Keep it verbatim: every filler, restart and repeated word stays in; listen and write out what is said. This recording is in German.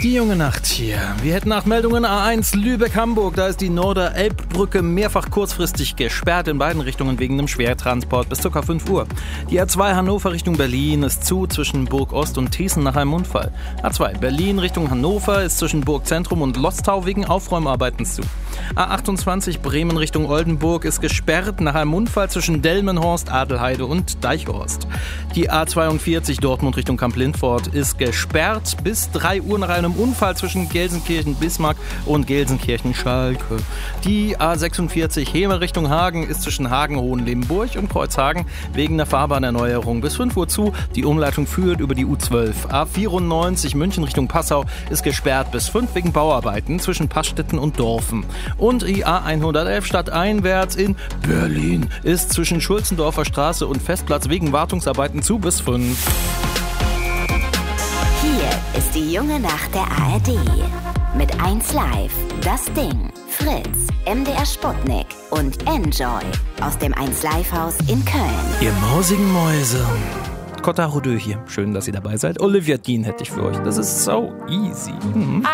Die junge Nacht hier. Wir hätten acht Meldungen. A eins Lübeck-Hamburg. Da ist die Norder-Elbbrücke mehrfach kurzfristig gesperrt in beiden Richtungen wegen einem Schwertransport bis ca. fünf Uhr. Die A zwei Hannover Richtung Berlin ist zu zwischen Burg Ost und Thießen nach einem Unfall. A zwei Berlin Richtung Hannover ist zwischen Burg Zentrum und Lostau wegen Aufräumarbeiten zu. A achtundzwanzig Bremen Richtung Oldenburg ist gesperrt nach einem Unfall zwischen Delmenhorst, Adelheide und Deichhorst. Die A zweiundvierzig Dortmund Richtung Kamp-Lindfort ist gesperrt bis drei Uhr nach einem Unfall zwischen Gelsenkirchen-Bismarck und Gelsenkirchen-Schalke. Die A sechsundvierzig Hemer Richtung Hagen ist zwischen Hagen-Hohenlebenburg und Kreuzhagen wegen einer Fahrbahnerneuerung bis fünf Uhr zu. Die Umleitung führt über die U zwölf. A vierundneunzig München Richtung Passau ist gesperrt bis fünf wegen Bauarbeiten zwischen Pastetten und Dorfen. Und die A hundertelf stadteinwärts in Berlin ist zwischen Schulzendorfer Straße und Festplatz wegen Wartungsarbeiten zu bis fünf. Hier ist die junge Nacht der A R D. Mit eins Live, das Ding, Fritz, M D R Sputnik und Enjoy aus dem eins Live Haus in Köln. Ihr mausigen Mäuse. Cotta Rodeux hier. Schön, dass ihr dabei seid. Olivia Dean hätte ich für euch. Das ist so easy. Mhm.